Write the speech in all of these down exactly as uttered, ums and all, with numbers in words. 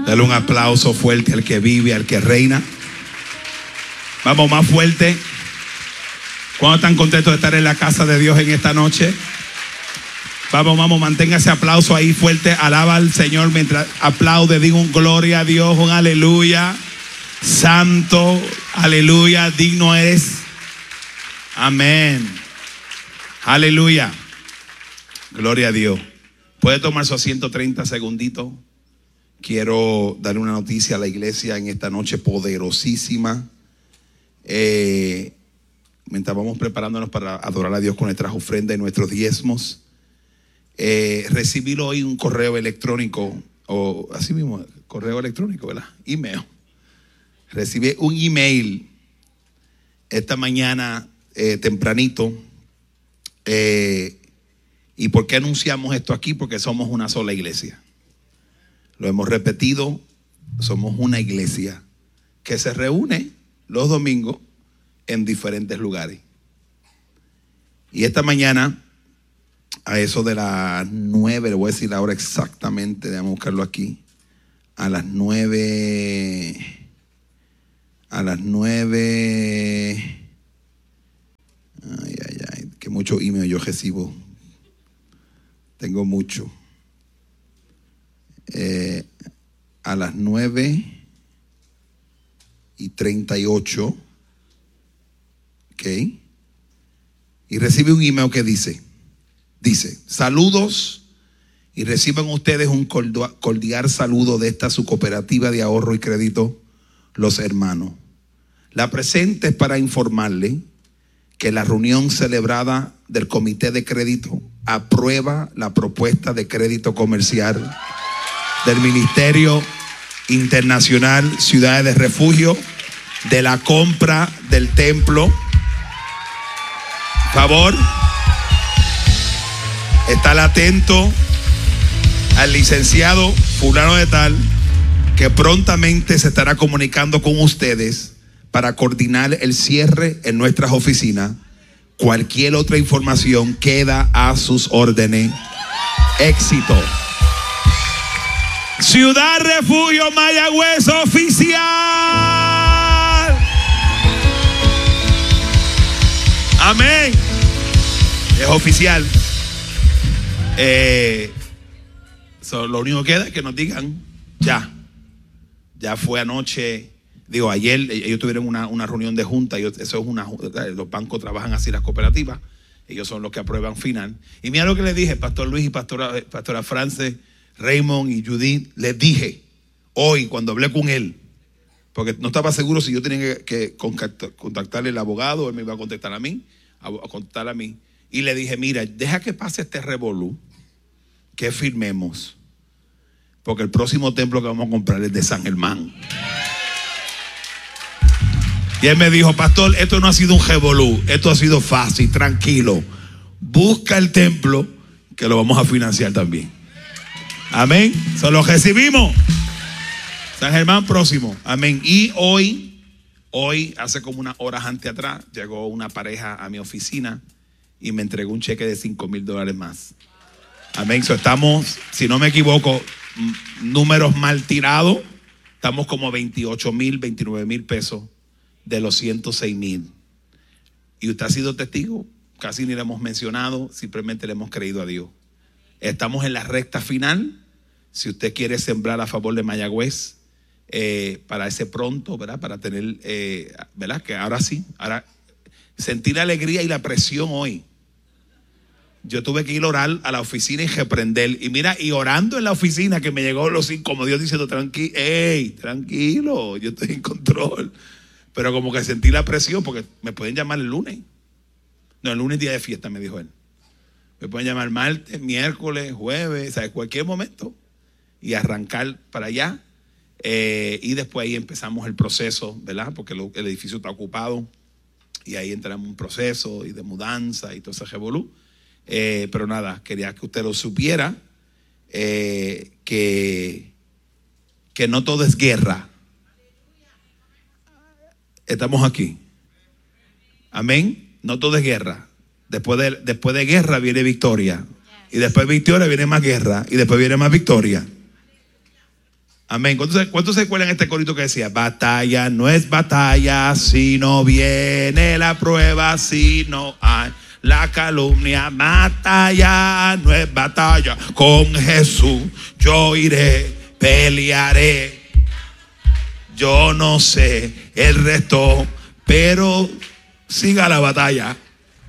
Dale un aplauso fuerte al que vive, al que reina. Vamos, más fuerte. ¿Cuántos están contentos de estar en la casa de Dios en esta noche? Vamos, vamos, mantenga ese aplauso ahí fuerte. Alaba al Señor mientras aplaude. Diga un gloria a Dios, un aleluya. Santo, aleluya, digno eres. Amén. Aleluya. Gloria a Dios. Puede tomar su asiento treinta segunditos. Quiero dar una noticia a la iglesia en esta noche poderosísima. Eh, mientras vamos preparándonos para adorar a Dios con nuestras ofrendas y nuestros diezmos, eh, recibí hoy un correo electrónico, o así mismo, correo electrónico, ¿verdad? Email. Recibí un email esta mañana eh, tempranito. Eh, ¿Y por qué anunciamos esto aquí? Porque somos una sola iglesia. Lo hemos repetido, somos una iglesia que se reúne los domingos en diferentes lugares. Y esta mañana, a eso de las nueve, le voy a decir la hora exactamente, déjame buscarlo aquí. A las nueve, a las nueve, ay, ay, ay, que mucho email yo recibo. Tengo mucho. Eh, a las nueve y treinta y ocho, ok, y recibe un email que dice, dice, saludos, y reciban ustedes un cordial saludo de esta su cooperativa de ahorro y crédito, Los Hermanos. La presente es para informarle que la reunión celebrada del Comité de Crédito aprueba la propuesta de crédito comercial del Ministerio Internacional Ciudades de Refugio de la compra del templo. Favor, estar atento al licenciado fulano de tal, que prontamente se estará comunicando con ustedes para coordinar el cierre en nuestras oficinas. Cualquier otra información queda a sus órdenes. Éxito. Ciudad Refugio Mayagüez oficial. Amén. Es oficial. Eh, so, lo único que queda es que nos digan ya. Ya fue anoche. Digo, ayer ellos tuvieron una, una reunión de junta. Ellos, eso es una, los bancos trabajan así, las cooperativas. Ellos son los que aprueban final. Y mira lo que les dije, Pastor Luis y Pastora, Pastora France, Raymond y Judith. Les dije hoy cuando hablé con él, porque no estaba seguro si yo tenía que, que contactarle al abogado, él me iba a contactar a mí, a, a contactar a mí. Y le dije, mira, deja que pase este revolú, que firmemos, porque el próximo templo que vamos a comprar es de San Germán. Y él me dijo, pastor, esto no ha sido un revolú, esto ha sido fácil, tranquilo. Busca el templo que lo vamos a financiar también. Amén. Se lo recibimos. San Germán próximo. Amén. Y hoy, hoy, hace como unas horas antes atrás, llegó una pareja a mi oficina y me entregó un cheque de cinco mil dólares más. Amén. So, estamos, si no me equivoco, números mal tirados. Estamos como veintiocho mil, veintinueve mil pesos de los ciento seis mil. Y usted ha sido testigo, casi ni le hemos mencionado, simplemente le hemos creído a Dios. Estamos en la recta final. Si usted quiere sembrar a favor de Mayagüez, eh, para ese pronto, ¿verdad? Para tener, eh, ¿verdad? Que ahora sí, ahora sentir la alegría y la presión hoy. Yo tuve que ir a orar a la oficina y reprender. Y mira, y orando en la oficina que me llegó los cinco, como Dios diciendo, tranquilo, hey, tranquilo, yo estoy en control. Pero como que sentí la presión porque me pueden llamar el lunes. No, el lunes día de fiesta, me dijo él. Me pueden llamar martes, miércoles, jueves, ¿sabes? Cualquier momento. Y arrancar para allá. Eh, y después ahí empezamos el proceso, ¿verdad? Porque lo, el edificio está ocupado. Y ahí entramos en un proceso y de mudanza y todo ese revolú. Eh, pero nada, quería que usted lo supiera. Eh, que, que no todo es guerra. Estamos aquí. Amén. No todo es guerra. Después de, después de guerra viene victoria. Y después de victoria viene más guerra. Y después viene más victoria. Amén. Amén. ¿Cuántos, ¿Cuántos se acuerdan este corito que decía? Batalla no es batalla si no viene la prueba, si no hay la calumnia. Batalla no es batalla, con Jesús yo iré, pelearé. Yo no sé el resto, pero siga la batalla.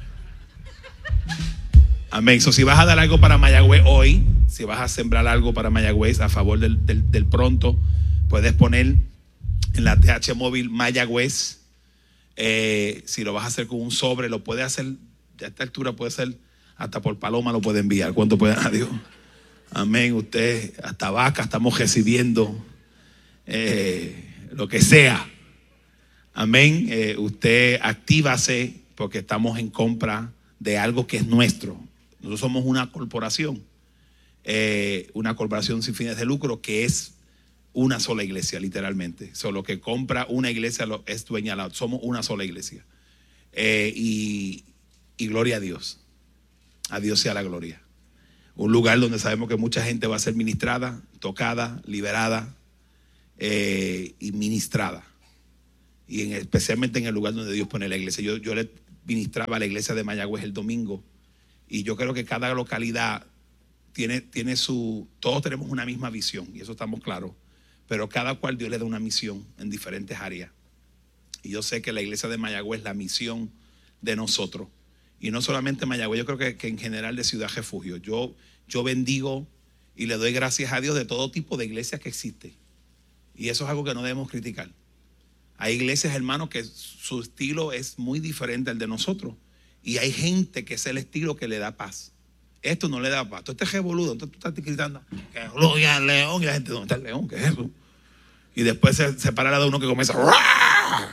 Amén. So, si vas a dar algo para Mayagüez hoy, si vas a sembrar algo para Mayagüez a favor del, del, del pronto, puedes poner en la T H móvil Mayagüez. Eh, si lo vas a hacer con un sobre, lo puedes hacer de esta altura, puede ser hasta por paloma, lo puede enviar. ¿Cuánto puede? Adiós. Amén. Usted, hasta vaca, estamos recibiendo eh, lo que sea. Amén. Eh, usted actívase porque estamos en compra de algo que es nuestro. Nosotros somos una corporación, eh, una corporación sin fines de lucro que es una sola iglesia, literalmente. Solo que compra una iglesia lo, es dueña de la otra. Somos una sola iglesia. Eh, y, y gloria a Dios. A Dios sea la gloria. Un lugar donde sabemos que mucha gente va a ser ministrada, tocada, liberada eh, y ministrada. Y en, especialmente en el lugar donde Dios pone la iglesia. Yo, yo le ministraba a la iglesia de Mayagüez el domingo. Y yo creo que cada localidad tiene, tiene su... Todos tenemos una misma visión, y eso estamos claros. Pero cada cual Dios le da una misión en diferentes áreas. Y yo sé que la iglesia de Mayagüez es la misión de nosotros. Y no solamente Mayagüez, yo creo que, que en general de Ciudad Refugio. Yo, yo bendigo y le doy gracias a Dios de todo tipo de iglesias que existen. Y eso es algo que no debemos criticar. Hay iglesias, hermanos, que su estilo es muy diferente al de nosotros. Y hay gente que es el estilo que le da paz. Esto no le da paz. Tú estás revoludo, entonces tú estás gritando que gloria al león. Y la gente, ¿dónde está el león? ¿Qué es eso? Y después se, se para la de uno que comienza ¡Rah!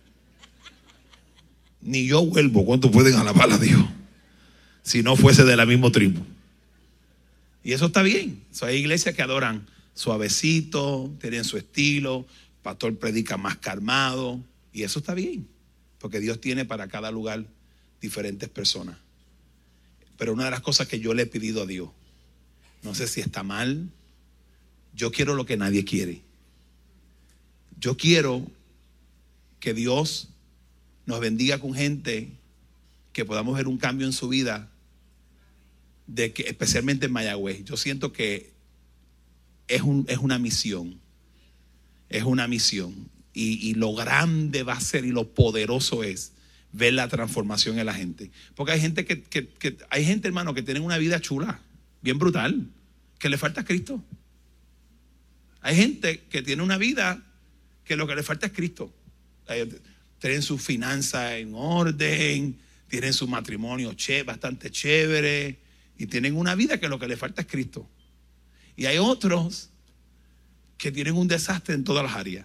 Ni yo vuelvo. ¿Cuánto pueden alabar a Dios? Si no fuese de la misma tribu. Y eso está bien. So, hay iglesias que adoran suavecito, tienen su estilo. El pastor predica más calmado. Y eso está bien. Porque Dios tiene para cada lugar diferentes personas. Pero una de las cosas que yo le he pedido a Dios, no sé si está mal, yo quiero lo que nadie quiere. Yo quiero que Dios nos bendiga con gente que podamos ver un cambio en su vida, de que, especialmente en Mayagüez. Yo siento que es, un, es una misión, es una misión. Y, y lo grande va a ser y lo poderoso es ver la transformación en la gente. Porque hay gente que, que, que hay gente, hermano, que tienen una vida chula, bien brutal, que le falta a Cristo. Hay gente que tiene una vida que lo que le falta es Cristo. Tienen sus finanzas en orden, tienen su matrimonio che, bastante chévere, y tienen una vida que lo que le falta es Cristo. Y hay otros que tienen un desastre en todas las áreas.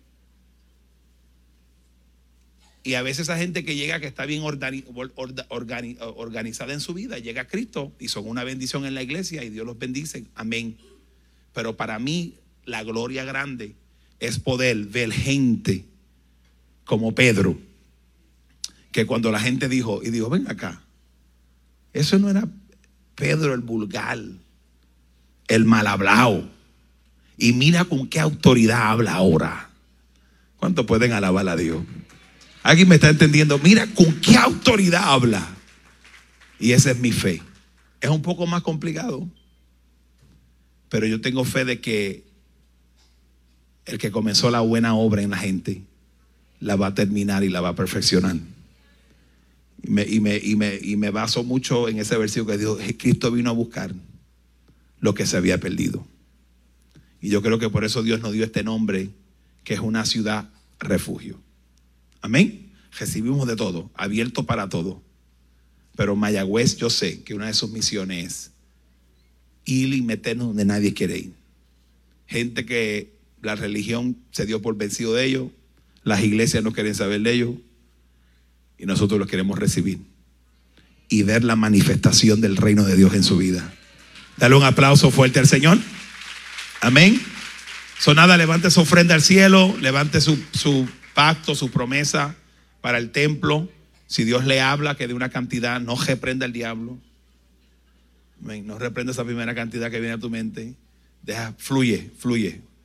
Y a veces esa gente que llega, que está bien organi, organi, organizada en su vida, llega a Cristo y son una bendición en la iglesia y Dios los bendice. Amén. Pero para mí la gloria grande es poder ver gente como Pedro, que cuando la gente dijo, y dijo, ven acá, eso no era Pedro el vulgar, el mal hablado, y mira con qué autoridad habla ahora. ¿Cuánto pueden alabar a Dios? ¿Alguien me está entendiendo? Mira con qué autoridad habla. Y esa es mi fe. Es un poco más complicado, pero yo tengo fe de que el que comenzó la buena obra en la gente la va a terminar y la va a perfeccionar. Y me, y me, y me, y me baso mucho en ese versículo que dijo, Cristo vino a buscar lo que se había perdido. Y yo creo que por eso Dios nos dio este nombre, que es una ciudad refugio. Amén. Recibimos de todo, abierto para todo. Pero Mayagüez, yo sé que una de sus misiones es ir y meternos donde nadie quiere ir. Gente que la religión se dio por vencido de ellos, las iglesias no quieren saber de ellos, y nosotros los queremos recibir y ver la manifestación del reino de Dios en su vida. Dale un aplauso fuerte al Señor. Amén. So nada, levante su ofrenda al cielo, levante su, su pacto, su promesa para el templo. Si Dios le habla que de una cantidad, no reprenda al diablo. Amén. No reprenda esa primera cantidad que viene a tu mente. Deja, fluye, fluye.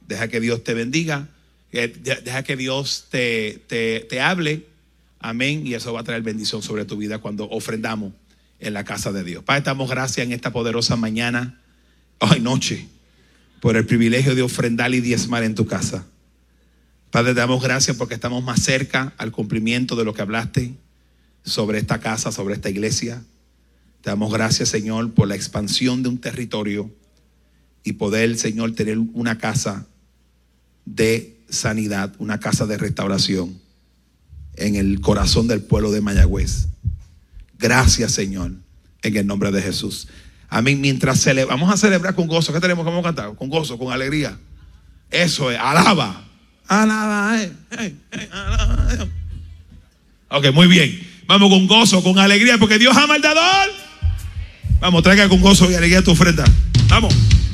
Deja que Dios te bendiga. Deja que Dios te, te, te hable. Amén. Y eso va a traer bendición sobre tu vida cuando ofrendamos en la casa de Dios. Padre, damos gracias en esta poderosa mañana, hoy noche, por el privilegio de ofrendar y diezmar en tu casa. Padre, te damos gracias porque estamos más cerca al cumplimiento de lo que hablaste sobre esta casa, sobre esta iglesia. Te damos gracias, Señor, por la expansión de un territorio y poder, Señor, tener una casa de sanidad, una casa de restauración en el corazón del pueblo de Mayagüez. Gracias, Señor, en el nombre de Jesús. Amén. Mientras cele- vamos a celebrar con gozo. ¿Qué tenemos? ¿Cómo cantar? Con gozo, con alegría. Eso es, alaba. Alaba, eh, eh, eh, alaba. Eh. Ok, muy bien. Vamos con gozo, con alegría, porque Dios ama al dador. Vamos, traiga con gozo y alegría tu ofrenda. Vamos.